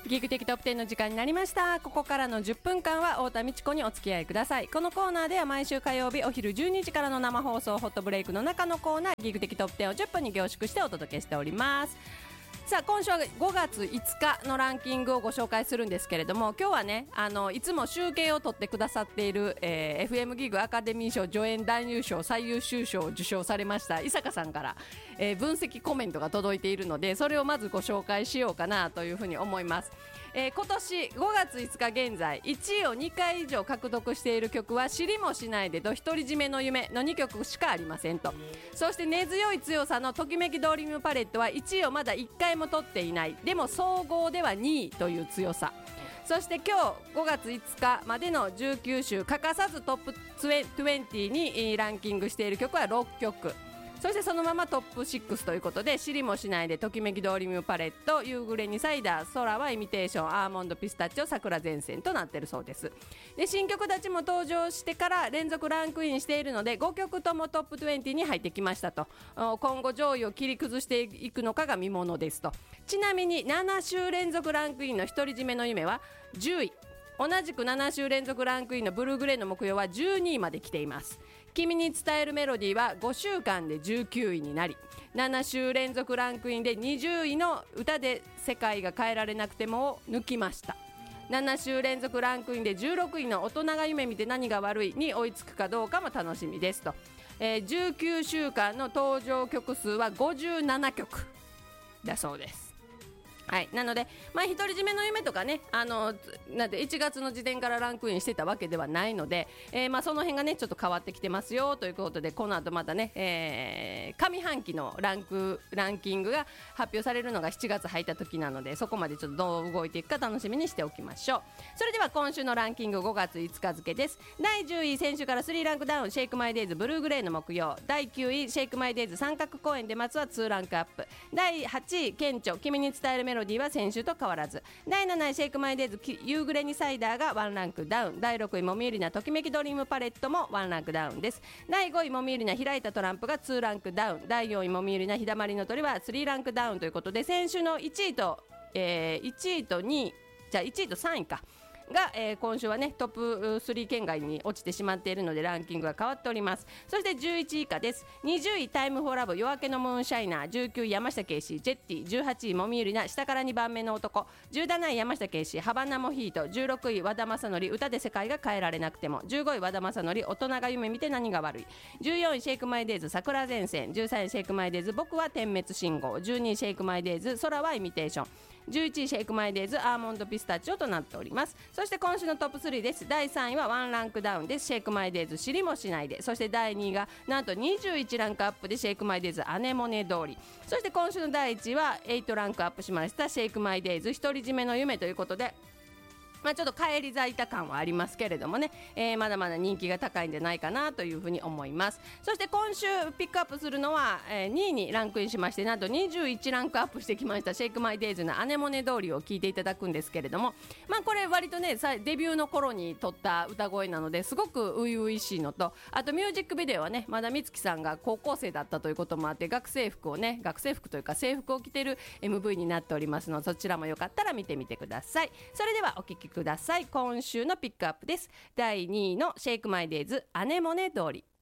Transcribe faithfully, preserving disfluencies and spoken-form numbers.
ギグ的トップテンの時間になりました。ここからのじゅっぷんかんは太田美智子にお付き合いください。このコーナーでは毎週火曜日お昼じゅうにじからの生放送ホットブレイクの中のコーナー、ギグ的トップテンをじゅっぷんに凝縮してお届けしております。さあ今週はごがついつかのランキングをご紹介するんですけれども、今日はねあのいつも集計を取ってくださっている、えー、エフエム ギグアカデミー賞助演男優賞最優秀賞を受賞されました伊坂さんから、えー、分析コメントが届いているので、それをまずご紹介しようかなというふうに思います。えー、今年ごがついつか現在いちいをにかい以上獲得している曲は知りもしないでと独り占めの夢のにきょくしかありませんと。そして根強い強さのときめきドリームパレットはいちいをまだいっかいも取っていない、でも総合ではにいという強さ。そして今日ごがついつかまでのじゅうきゅうしゅう欠かさずトップにじゅうにランキングしている曲はろっきょく、そしてそのままトップろくということで、知りもしないでときめきドリームパレット、夕暮れにサイダー、空はイミテーション、アーモンドピスタチオ、桜前線となっているそうです。で新曲たちも登場してから連続ランクインしているのでごきょくともトップにじゅうに入ってきましたと。今後上位を切り崩していくのかが見ものですと。ちなみにななしゅう連続ランクインの独り占めの夢はじゅうい、同じくななしゅう連続ランクインのブルーグレーの木曜はじゅうにいまで来ています。君に伝えるメロディーはごしゅうかんでじゅうきゅういになり、ななしゅう連続ランクインでにじゅういの歌で世界が変えられなくてもを抜きました。ななしゅう連続ランクインでじゅうろくいの大人が夢見て何が悪いに追いつくかどうかも楽しみですと。えー、じゅうきゅうしゅうかんの登場曲数はごじゅうななきょくだそうです。はい、なので、まあ、独り占めの夢とかね、あのなんていちがつの時点からランクインしてたわけではないので、えーまあ、その辺がねちょっと変わってきてますよということで、この後またね、えー、上半期のランクランキングが発表されるのがしちがつ入った時なので、そこまでちょっとどう動いていくか楽しみにしておきましょう。それでは今週のランキングごがついつか付です。だいじゅうい、先週からさんランクダウン、シェイクマイデイズブルーグレーの木曜。だいきゅうい、シェイクマイデイズ三角公園で松はにランクアップ。だいはちい、顕著君に伝えるメロディーは先週と変わらず。だいなない、シェイクマイデイズ夕暮れにサイダーがワンランクダウン。だいろくい、もみゆりなときめきドリームパレットもワンランクダウンです。だいごい、もみゆりな開いたトランプがにランクダウン。だいよんい、もみゆりなひだまりの鳥はさんランクダウンということで、先週のいちいと、えー、いちいとにい、じゃあいちいとさんいかが、えー、今週はねトップさん圏外に落ちてしまっているのでランキングが変わっております。そしてじゅういちい以下です。にじゅうい、タイムフォーラブ夜明けのムーンシャイナー。じゅうきゅうい、山下圭司ジェッティ。じゅうはちい、もみゆりな下からにばんめの男。じゅうなない、山下圭司ハバナモヒート。じゅうろくい、和田正則歌で世界が変えられなくても。じゅうごい、和田正則大人が夢見て何が悪い。じゅうよんい、シェイクマイデイズ桜前線。じゅうさんい、シェイクマイデイズ僕は点滅信号。じゅうにい、シェイクマイデイズ空はイミテーション。じゅういちい、シェイクマイデイズアーモンドピスタチオとなっております。そして今週のトップさんです。だいさんいはワンランクダウンです。シェイクマイデイズ知りもしないで。そしてだいにいがなんとにじゅういちランクアップでシェイクマイデイズアネモネ通り。そして今週のだいいちいははちランクアップしましたシェイクマイデイズ独り占めの夢ということで、まあ、ちょっと返り咲いた感はありますけれどもね、えー、まだまだ人気が高いんじゃないかなというふうに思います。そして今週ピックアップするのは、えー、にいにランクインしまして、なんとにじゅういちランクアップしてきましたシェイクマイデイズのアネモネ通りを聞いていただくんですけれども、まあ、これ割とねデビューの頃に撮った歌声なのですごく初々しいのと、あとミュージックビデオはねまだ美月さんが高校生だったということもあって、学生服をね学生服というか制服を着てる エムブイ になっておりますので、そちらもよかったら見てみてください。それではお聴きください。今週のピックアップです。だいにいのシェイクマイデイズアネモネ通り。